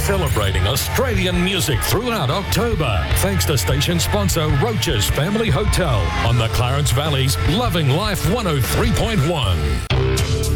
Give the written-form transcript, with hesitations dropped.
celebrating Australian music throughout October. Thanks to station sponsor Roach's Family Hotel on the Clarence Valley's Loving Life 103.1.